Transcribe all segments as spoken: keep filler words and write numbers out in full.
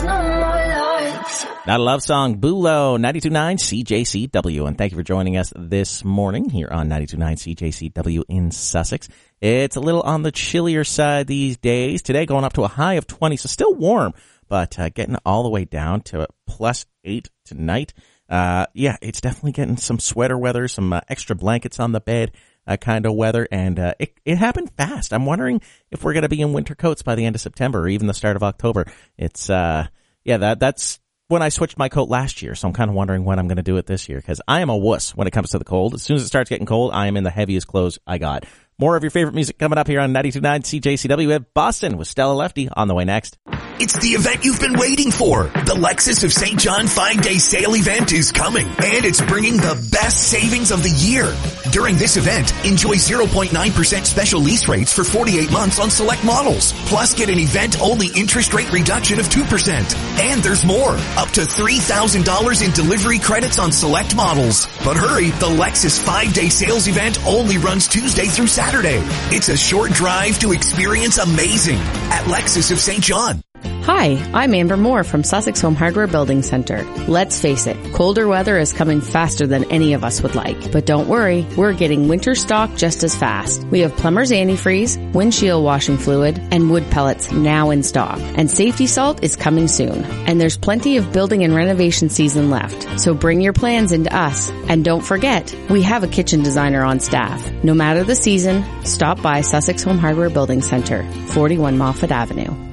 no more lights. Not a love song, Bulo, ninety-two point nine C J C W. And thank you for joining us this morning here on ninety-two point nine C J C W in Sussex. It's a little on the chillier side these days. Today going up to a high of twenty, so still warm, but uh, getting all the way down to plus eight tonight. Uh, yeah, it's definitely getting some sweater weather, some uh, extra blankets on the bed uh, kind of weather, and uh, it, it happened fast. I'm wondering if we're going to be in winter coats by the end of September or even the start of October. It's, uh, yeah, that that's when I switched my coat last year, so I'm kind of wondering when I'm going to do it this year, because I am a wuss when it comes to the cold. As soon as it starts getting cold, I am in the heaviest clothes I got. More of your favorite music coming up here on ninety-two point nine C J C W. We have Boston with Stella Lefty on the way next. It's the event you've been waiting for. The Lexus of Saint John five-day sale event is coming, and it's bringing the best savings of the year. During this event, enjoy zero point nine percent special lease rates for forty-eight months on select models. Plus, get an event-only interest rate reduction of two percent. And there's more, up to three thousand dollars in delivery credits on select models. But hurry, the Lexus five-day sales event only runs Tuesday through Saturday. It's a short drive to experience amazing at Lexus of Saint John. Hi, I'm Amber Moore from Sussex Home Hardware Building Center. Let's face it, colder weather is coming faster than any of us would like. But don't worry, we're getting winter stock just as fast. We have Plumber's Antifreeze, windshield washing fluid, and wood pellets now in stock. And safety salt is coming soon. And there's plenty of building and renovation season left. So bring your plans into us. And don't forget, we have a kitchen designer on staff. No matter the season, stop by Sussex Home Hardware Building Center, forty-one Moffat Avenue.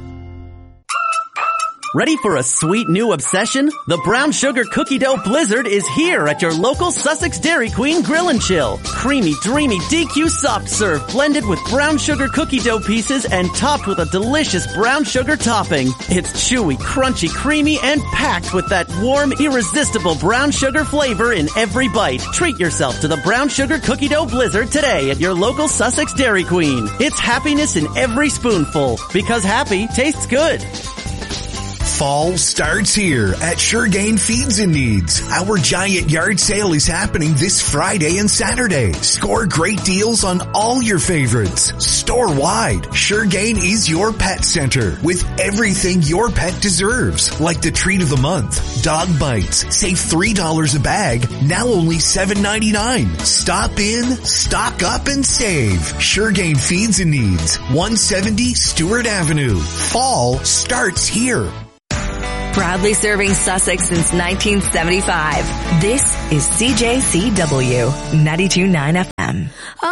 Ready for a sweet new obsession? The Brown Sugar Cookie Dough Blizzard is here at your local Sussex Dairy Queen Grill and Chill. Creamy, dreamy D Q soft serve blended with brown sugar cookie dough pieces and topped with a delicious brown sugar topping. It's chewy, crunchy, creamy, and packed with that warm, irresistible brown sugar flavor in every bite. Treat yourself to the Brown Sugar Cookie Dough Blizzard today at your local Sussex Dairy Queen. It's happiness in every spoonful, because happy tastes good. Fall starts here at Suregain Feeds and Needs. Our giant yard sale is happening this Friday and Saturday. Score great deals on all your favorites. Store-wide, Suregain is your pet center with everything your pet deserves. Like the treat of the month, Dog Bites. Save three dollars a bag, now only seven ninety-nine. Stop in, stock up, and save. Suregain Feeds and Needs, one seventy Stewart Avenue. Fall starts here. Proudly serving Sussex since nineteen seventy-five. This is C J C W ninety-two point nine F M.